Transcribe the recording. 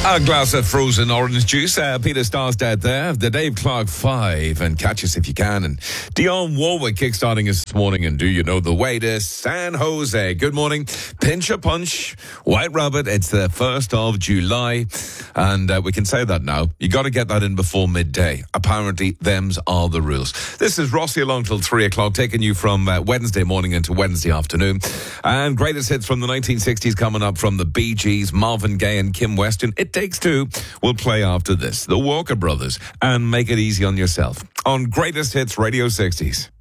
A glass of frozen orange juice. Peter Starsdad there. The Dave Clark 5. And catch us if you can. And Dionne Warwick kickstarting us this morning. And do you know the way to San Jose? Good morning. Pinch a punch. White Rabbit. It's the 1st of July. And we can say that now. You got to get that in before midday. Apparently, them's are the rules. This is Rossi along till 3 o'clock, taking you from Wednesday morning into Wednesday afternoon. And greatest hits from the 1960s coming up from the Bee Gees, Marvin Gaye and Kim Weston. It Takes Two will play after this. The Walker Brothers and Make It Easy on Yourself on Greatest Hits Radio 60s.